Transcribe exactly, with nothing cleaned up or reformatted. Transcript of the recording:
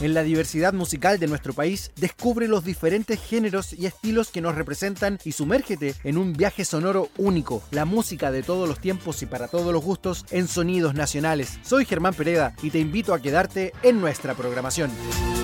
En la diversidad musical de nuestro país, descubre los diferentes géneros y estilos que nos representan y sumérgete en un viaje sonoro único. La música de todos los tiempos y para todos los gustos en Sonidos Nacionales. Soy Germán Pereda y te invito a quedarte en nuestra programación.